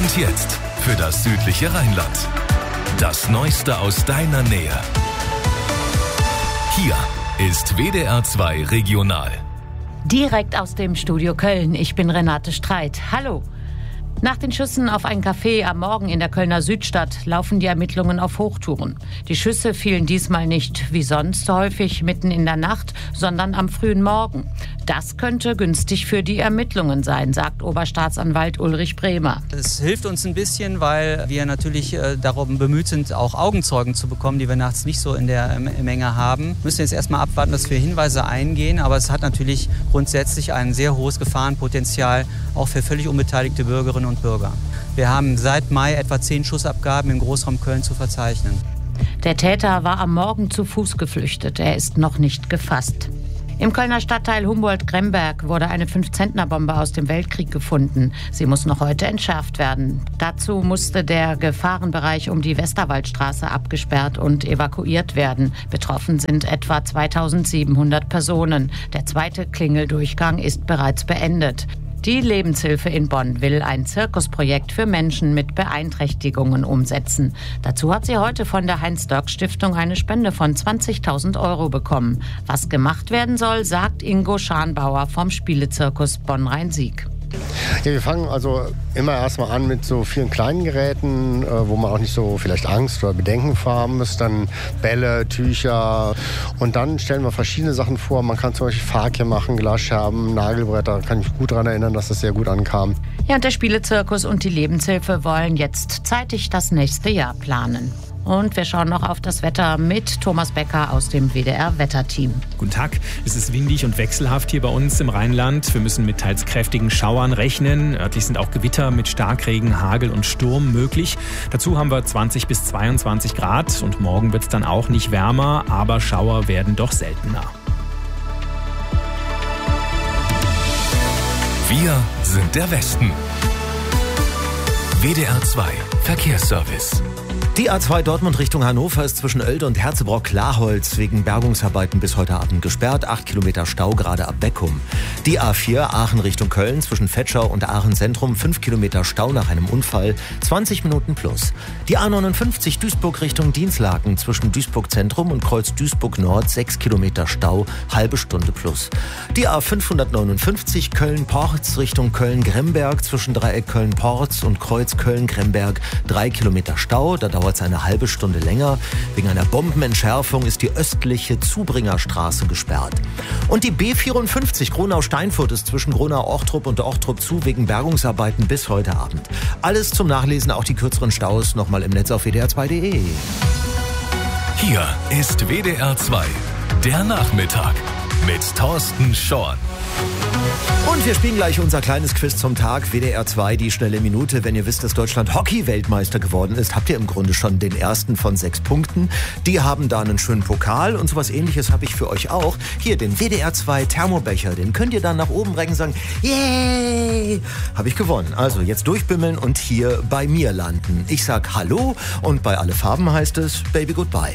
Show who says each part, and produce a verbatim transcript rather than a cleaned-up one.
Speaker 1: Und jetzt für das südliche Rheinland. Das Neueste aus deiner Nähe. Hier ist W D R zwei Regional.
Speaker 2: Direkt aus dem Studio Köln. Ich bin Renate Streit. Hallo. Nach den Schüssen auf ein Café am Morgen in der Kölner Südstadt laufen die Ermittlungen auf Hochtouren. Die Schüsse fielen diesmal nicht wie sonst häufig mitten in der Nacht, sondern am frühen Morgen. Das könnte günstig für die Ermittlungen sein, sagt Oberstaatsanwalt Ulrich Bremer.
Speaker 3: Es hilft uns ein bisschen, weil wir natürlich äh, darum bemüht sind, auch Augenzeugen zu bekommen, die wir nachts nicht so in der äh, Menge haben. Wir müssen jetzt erstmal abwarten, dass wir Hinweise eingehen, aber es hat natürlich grundsätzlich ein sehr hohes Gefahrenpotenzial, auch für völlig unbeteiligte Bürgerinnen und Bürger. Wir haben seit Mai etwa zehn Schussabgaben im Großraum Köln zu verzeichnen.
Speaker 2: Der Täter war am Morgen zu Fuß geflüchtet. Er ist noch nicht gefasst. Im Kölner Stadtteil Humboldt-Gremberg wurde eine fünf-Zentner-Bombe aus dem Weltkrieg gefunden. Sie muss noch heute entschärft werden. Dazu musste der Gefahrenbereich um die Westerwaldstraße abgesperrt und evakuiert werden. Betroffen sind etwa zweitausendsiebenhundert Personen. Der zweite Klingeldurchgang ist bereits beendet. Die Lebenshilfe in Bonn will ein Zirkusprojekt für Menschen mit Beeinträchtigungen umsetzen. Dazu hat sie heute von der Heinz-Dörck-Stiftung eine Spende von zwanzigtausend Euro bekommen. Was gemacht werden soll, sagt Ingo Scharnbauer vom Spielezirkus Bonn-Rhein-Sieg.
Speaker 4: Ja, wir fangen also immer erstmal an mit so vielen kleinen Geräten, äh, wo man auch nicht so vielleicht Angst oder Bedenken vor haben muss. Dann Bälle, Tücher und dann stellen wir verschiedene Sachen vor. Man kann zum Beispiel Fakir machen, Glasscherben, Nagelbretter. Da kann ich mich gut daran erinnern, dass das sehr gut ankam.
Speaker 2: Ja, und der Spielezirkus und die Lebenshilfe wollen jetzt zeitig das nächste Jahr planen. Und wir schauen noch auf das Wetter mit Thomas Becker aus dem W D R-Wetterteam.
Speaker 5: Guten Tag. Es ist windig und wechselhaft hier bei uns im Rheinland. Wir müssen mit teils kräftigen Schauern rechnen. Örtlich sind auch Gewitter mit Starkregen, Hagel und Sturm möglich. Dazu haben wir zwanzig bis zweiundzwanzig Grad. Und morgen wird es dann auch nicht wärmer, aber Schauer werden doch seltener.
Speaker 1: Wir sind der Westen. W D R zwei Verkehrsservice.
Speaker 6: Die A zwei Dortmund Richtung Hannover ist zwischen Oelde und Herzebrock-Klarholz wegen Bergungsarbeiten bis heute Abend gesperrt. Acht Kilometer Stau gerade ab Beckum. Die A vier Aachen Richtung Köln zwischen Vetschau und Aachen Zentrum. Fünf Kilometer Stau nach einem Unfall. zwanzig Minuten plus. Die A neunundfünfzig Duisburg Richtung Dienstlaken zwischen Duisburg Zentrum und Kreuz Duisburg Nord. Sechs Kilometer Stau. Halbe Stunde plus. Die A fünfhundertneunundfünfzig Köln-Porz Richtung Köln-Gremberg zwischen Dreieck Köln-Porz und Kreuz Köln-Gremberg. Drei Kilometer Stau. Da dauert es eine halbe Stunde länger. Wegen einer Bombenentschärfung ist die östliche Zubringerstraße gesperrt. Und die B vierundfünfzig Gronau-Steinfurt ist zwischen Gronau-Orchtrup und Orchtrup zu wegen Bergungsarbeiten bis heute Abend. Alles zum Nachlesen, auch die kürzeren Staus, nochmal im Netz auf W D R zwei Punkt de.
Speaker 1: Hier ist W D R zwei, der Nachmittag mit Thorsten Schorn.
Speaker 6: Und wir spielen gleich unser kleines Quiz zum Tag. W D R zwei, die schnelle Minute. Wenn ihr wisst, dass Deutschland Hockey-Weltmeister geworden ist, habt ihr im Grunde schon den ersten von sechs Punkten. Die haben da einen schönen Pokal und sowas Ähnliches habe ich für euch auch. Hier, den W D R zwei Thermobecher. Den könnt ihr dann nach oben recken und sagen, yay, habe ich gewonnen. Also jetzt durchbimmeln und hier bei mir landen. Ich sag Hallo und bei Alle Farben heißt es Baby Goodbye.